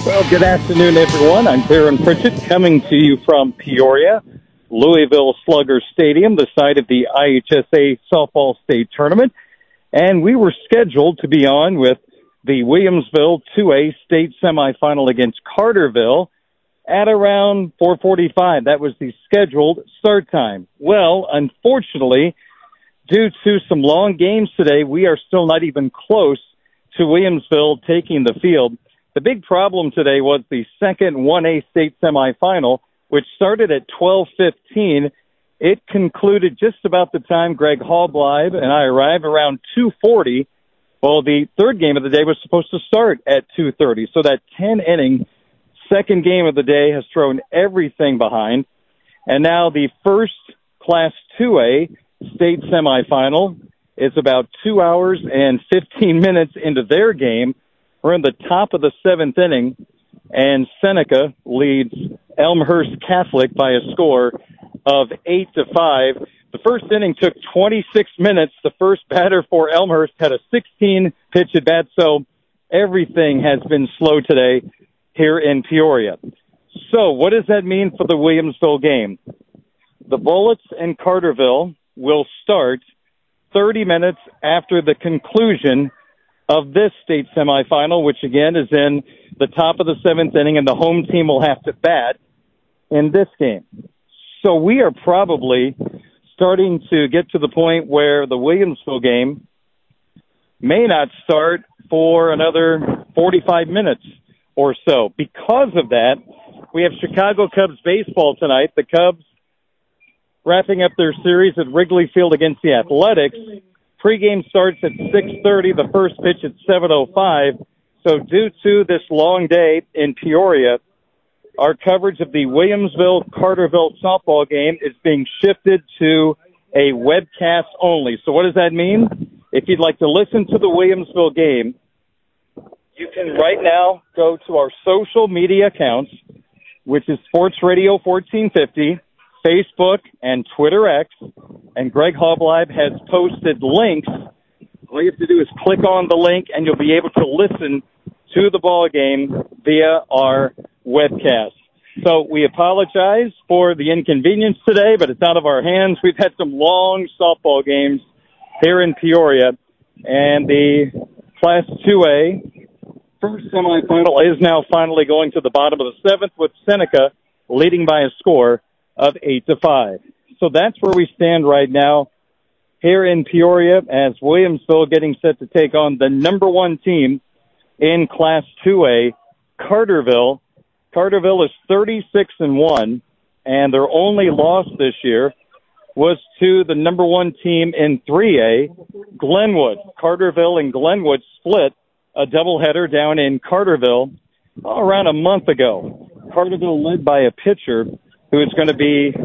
Well, good afternoon, everyone. I'm Darren Pritchett coming to you from Peoria, Louisville Slugger Stadium, the site of the IHSA Softball State Tournament. And we were scheduled to be on with the Williamsville 2A state semifinal against Carterville at around 4:45. That was the scheduled start time. Well, unfortunately, due to some long games today, we are still not even close to Williamsville taking the field. The big problem today was the second 1A state semifinal, which started at 12:15. It concluded just about the time Greg Hallbleib and I arrived, around 2:40. Well, the third game of the day was supposed to start at 2:30. So that 10-inning second game of the day has thrown everything behind. And now the first Class 2A state semifinal is about 2 hours and 15 minutes into their game. We're in the top of the seventh inning, and Seneca leads Elmhurst Catholic by a score of 8-5. The first inning took 26 minutes. The first batter for Elmhurst had a 16-pitch at bat, so everything has been slow today here in Peoria. So what does that mean for the Williamsville game? The Bullets and Carterville will start 30 minutes after the conclusion of this state semifinal, which again is in the top of the seventh inning, and the home team will have to bat in this game. So we are probably starting to get to the point where the Williamsville game may not start for another 45 minutes or so. Because of that, we have Chicago Cubs baseball tonight. The Cubs wrapping up their series at Wrigley Field against the Athletics. Pre-game starts at 6:30, the first pitch at 7:05. So due to this long day in Peoria, our coverage of the Williamsville-Carterville softball game is being shifted to a webcast only. So what does that mean? If you'd like to listen to the Williamsville game, you can right now go to our social media accounts, which is Sports Radio 1450, Facebook, and Twitter X, and Greg Hallbleib has posted links. All you have to do is click on the link, and you'll be able to listen to the ball game via our webcast. So we apologize for the inconvenience today, but it's out of our hands. We've had some long softball games here in Peoria, and the Class 2A first semifinal is now finally going to the bottom of the seventh, with Seneca leading by a score of 8-5. So that's where we stand right now here in Peoria, as Williamsville getting set to take on the number one team in Class 2A, Carterville. Carterville is 36-1, and their only loss this year was to the number one team in 3A, Glenwood. Carterville and Glenwood split a doubleheader down in Carterville around a month ago. Carterville led by a pitcher who is going to be